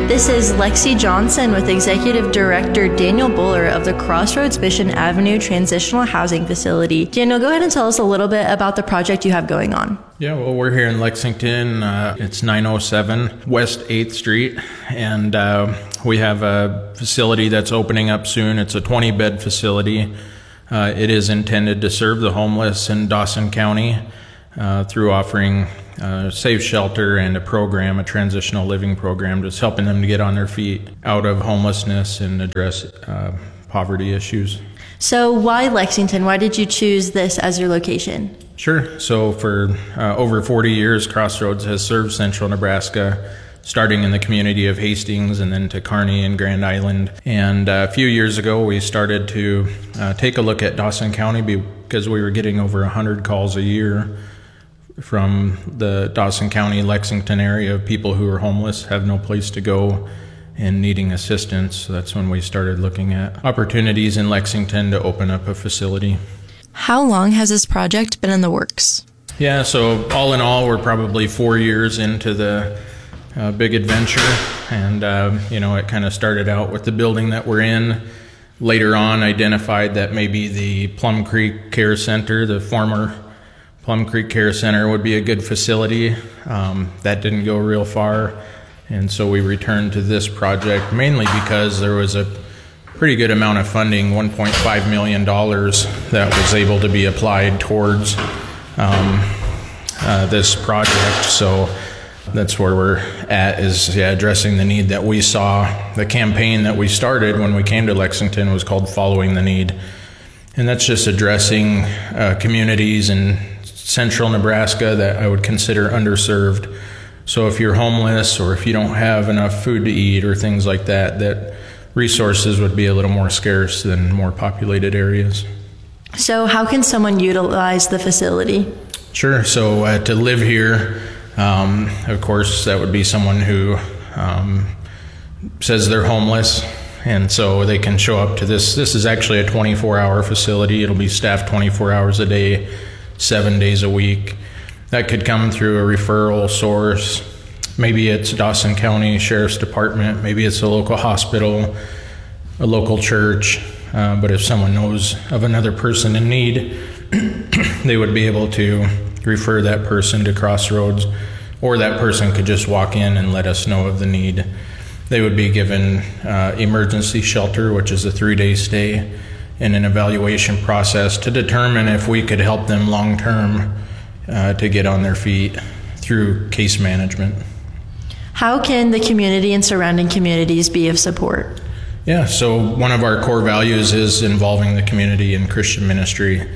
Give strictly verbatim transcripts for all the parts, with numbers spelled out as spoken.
This is Lexi Johnson with Executive Director Daniel Buller of the Crossroads Mission Avenue Transitional Housing Facility. Daniel, go ahead and tell us a little bit about the project you have going on. Yeah, well, we're here in Lexington. Uh, it's nine oh seven West eighth Street, and uh, we have a facility that's opening up soon. It's a twenty bed facility. Uh, it is intended to serve the homeless in Dawson County uh, through offering uh, safe shelter and a program, a transitional living program, just helping them to get on their feet out of homelessness and address uh, poverty issues. So why Lexington? Why did you choose this as your location? Sure. So for uh, over forty years, Crossroads has served central Nebraska, starting in the community of Hastings and then to Kearney and Grand Island. And uh, a few years ago, we started to uh, take a look at Dawson County because we were getting over one hundred calls a year from the Dawson County, Lexington area of people who are homeless, have no place to go, and needing assistance. So that's when we started looking at opportunities in Lexington to open up a facility. How long has this project been in the works? Yeah, so all in all, we're probably four years into the uh, big adventure. And, uh, you know, it kind of started out with the building that we're in. Later on, identified that maybe the Plum Creek Care Center, the former Plum Creek Care Center, would be a good facility. Um, that didn't go real far. And so we returned to this project mainly because there was a pretty good amount of funding, one point five million dollars, that was able to be applied towards um, uh, this project. So that's where we're at, is yeah, addressing the need that we saw. The campaign that we started when we came to Lexington was called Following the Need. And that's just addressing uh, communities in central Nebraska that I would consider underserved. So if you're homeless or if you don't have enough food to eat or things like that, that resources would be a little more scarce than more populated areas. So how can someone utilize the facility? Sure. So uh, to live here, um, of course, that would be someone who um, says they're homeless, and so they can show up to this. This is actually a twenty-four hour facility. It'll be staffed twenty-four hours a day, seven days a week. That could come through a referral source. Maybe it's Dawson County Sheriff's Department, maybe it's a local hospital, a local church, uh, but if someone knows of another person in need, they would be able to refer that person to Crossroads, or that person could just walk in and let us know of the need. They would be given uh, emergency shelter, which is a three-day stay, and an evaluation process to determine if we could help them long-term uh, to get on their feet through case management. How can the community and surrounding communities be of support? Yeah, so one of our core values is involving the community in Christian ministry.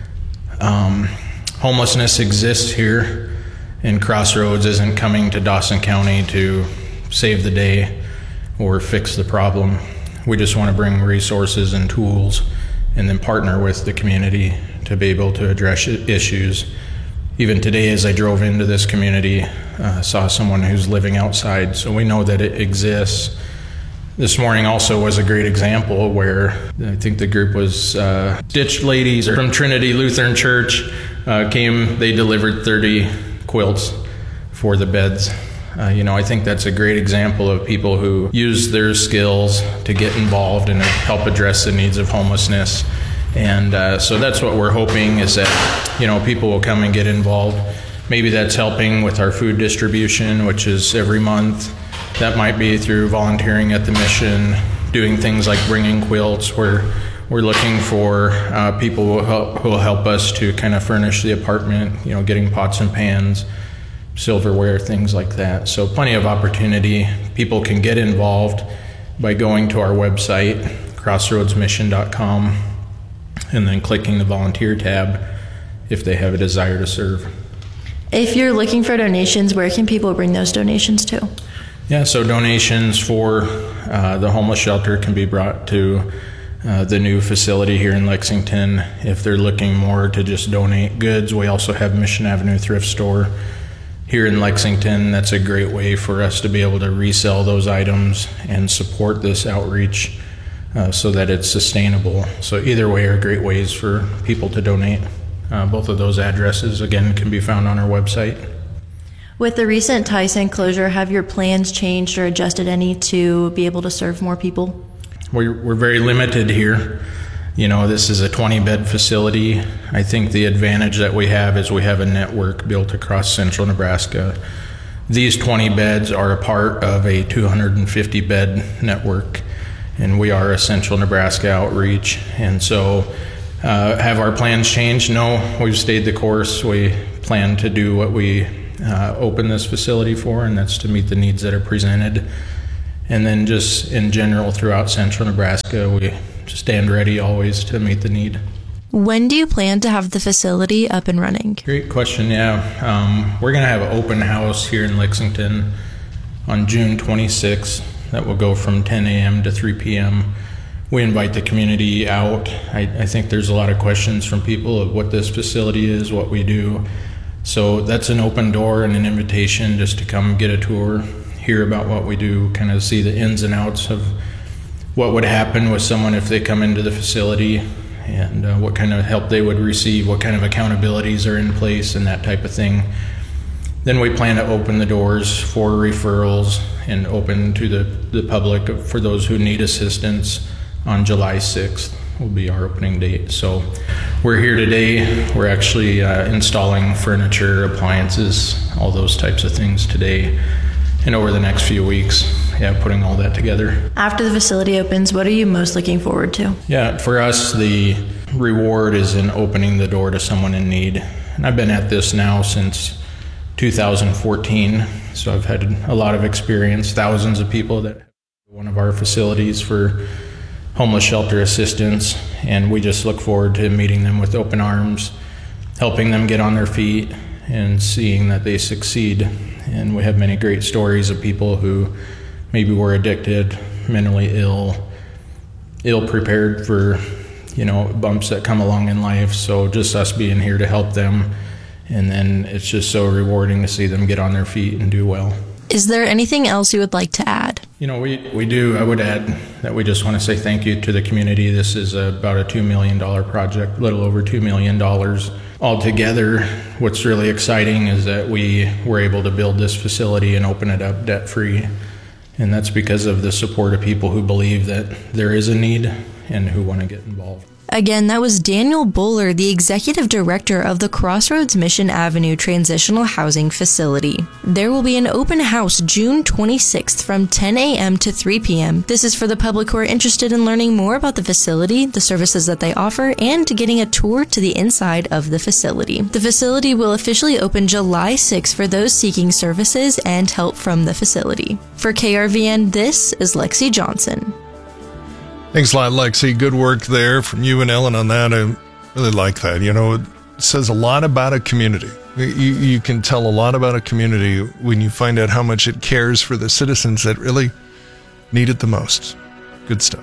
Um, homelessness exists here, and Crossroads isn't coming to Dawson County to save the day or fix the problem. We just want to bring resources and tools and then partner with the community to be able to address issues. Even today, as I drove into this community, uh, saw someone who's living outside, so we know that it exists. This morning also was a great example where I think the group was uh, Ditched Ladies from Trinity Lutheran Church uh, came. They delivered thirty quilts for the beds. Uh, you know, I think that's a great example of people who use their skills to get involved and help address the needs of homelessness. And uh, so that's what we're hoping, is that, you know, people will come and get involved. Maybe that's helping with our food distribution, which is every month. That might be through volunteering at the mission, doing things like bringing quilts. We're, we're looking for uh, people who will, help, who will help us to kind of furnish the apartment, you know, getting pots and pans, silverware, things like that. So plenty of opportunity. People can get involved by going to our website, crossroads mission dot com, and then clicking the volunteer tab if they have a desire to serve. If you're looking for donations, where can people bring those donations to? Yeah, so donations for uh, the homeless shelter can be brought to uh, the new facility here in Lexington. If they're looking more to just donate goods, we also have Mission Avenue Thrift Store here in Lexington. That's a great way for us to be able to resell those items and support this outreach uh, so that it's sustainable. So either way are great ways for people to donate. Uh, both of those addresses, again, can be found on our website. With the recent Tyson closure, have your plans changed or adjusted any to be able to serve more people? We're, we're very limited here. You know, this is a twenty-bed facility. I think the advantage that we have is we have a network built across central Nebraska. These twenty beds are a part of a two hundred fifty bed network, and we are a central Nebraska outreach. And so uh, have our plans changed? No, we've stayed the course. We plan to do what we uh, open this facility for, and that's to meet the needs that are presented. And then just in general throughout central Nebraska, we stand ready always to meet the need. When do you plan to have the facility up and running? Great question, yeah. Um, we're going to have an open house here in Lexington on June twenty-sixth that will go from ten a.m. to three p.m. We invite the community out. I, I think there's a lot of questions from people of what this facility is, what we do. So that's an open door and an invitation just to come get a tour, hear about what we do, kind of see the ins and outs of what would happen with someone if they come into the facility, and uh, what kind of help they would receive, what kind of accountabilities are in place, and that type of thing. Then we plan to open the doors for referrals and open to the, the public for those who need assistance on July sixth will be our opening date. So we're here today. We're actually uh, installing furniture, appliances, all those types of things today. And over the next few weeks, yeah, putting all that together. After the facility opens, what are you most looking forward to? Yeah, for us, the reward is in opening the door to someone in need. And I've been at this now since two thousand fourteen, so I've had a lot of experience, thousands of people that have one of our facilities for homeless shelter assistance, and we just look forward to meeting them with open arms, helping them get on their feet, and seeing that they succeed. And we have many great stories of people who maybe were addicted, mentally ill, ill prepared for, you know, bumps that come along in life. So just us being here to help them. And then it's just so rewarding to see them get on their feet and do well. Is there anything else you would like to add? You know, we, we do. I would add that we just want to say thank you to the community. This is about a two million dollars project, a little over two million dollars. Altogether, what's really exciting is that we were able to build this facility and open it up debt-free. And that's because of the support of people who believe that there is a need and who want to get involved. Again, that was Daniel Buller, the Executive Director of the Crossroads Mission Avenue Transitional Housing Facility. There will be an open house June twenty-sixth from ten a.m. to three p.m. This is for the public who are interested in learning more about the facility, the services that they offer, and getting a tour to the inside of the facility. The facility will officially open July sixth for those seeking services and help from the facility. For K R V N, this is Lexi Johnson. Thanks a lot, Lexi. Good work there from you and Ellen on that. I really like that. You know, it says a lot about a community. You, you can tell a lot about a community when you find out how much it cares for the citizens that really need it the most. Good stuff.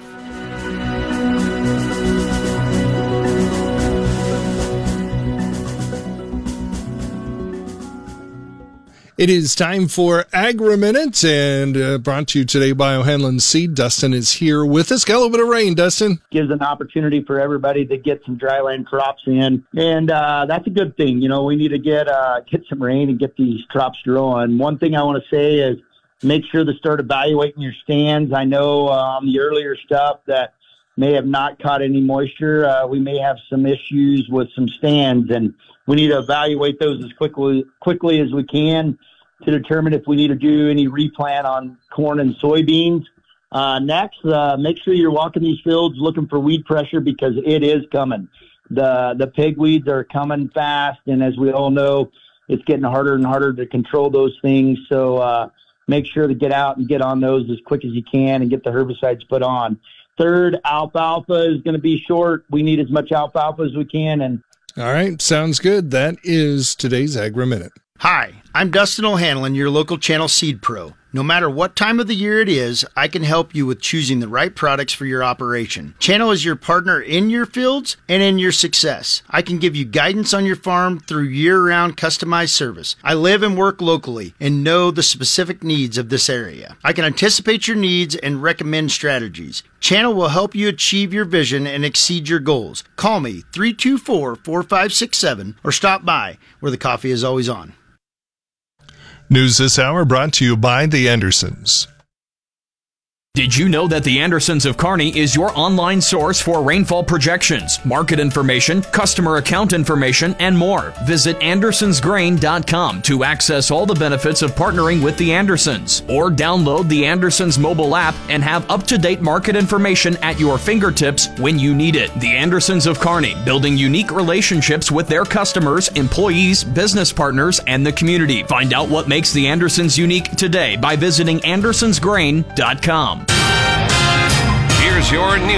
It is time for Agri-Minute, and uh, brought to you today by O'Hanlon Seed. Dustin is here with us. Got a little bit of rain, Dustin. Gives an opportunity for everybody to get some dryland crops in, and uh, that's a good thing. You know, we need to get uh, get some rain and get these crops growing. One thing I want to say is make sure to start evaluating your stands. I know um, the earlier stuff that may have not caught any moisture. Uh, we may have some issues with some stands, and we need to evaluate those as quickly quickly as we can to determine if we need to do any replant on corn and soybeans. Uh, next, uh, make sure you're walking these fields looking for weed pressure, because it is coming. The the pigweeds are coming fast, and as we all know, it's getting harder and harder to control those things. So uh, make sure to get out and get on those as quick as you can and get the herbicides put on. Third, alfalfa is going to be short. We need as much alfalfa as we can. And all right, sounds good. That is today's Agri-Minute. Hi, I'm Dustin O'Hanlon, your local Channel Seed Pro. No matter what time of the year it is, I can help you with choosing the right products for your operation. Channel is your partner in your fields and in your success. I can give you guidance on your farm through year-round customized service. I live and work locally and know the specific needs of this area. I can anticipate your needs and recommend strategies. Channel will help you achieve your vision and exceed your goals. Call me three two four, four five six seven or stop by where the coffee is always on. News this hour brought to you by the Andersons. Did you know that the Andersons of Kearney is your online source for rainfall projections, market information, customer account information, and more? Visit andersons grain dot com to access all the benefits of partnering with the Andersons, or download the Andersons mobile app and have up-to-date market information at your fingertips when you need it. The Andersons of Kearney, building unique relationships with their customers, employees, business partners, and the community. Find out what makes the Andersons unique today by visiting andersons grain dot com. Here's your news.